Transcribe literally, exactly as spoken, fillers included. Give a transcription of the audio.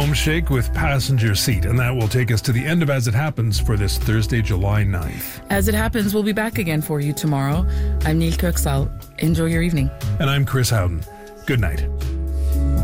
Home Shake with Passenger Seat, and that will take us to the end of As It Happens for this Thursday, July ninth. As It Happens, we'll be back again for you tomorrow. I'm Neil Kirksall. Enjoy your evening. And I'm Chris Howden. Good night.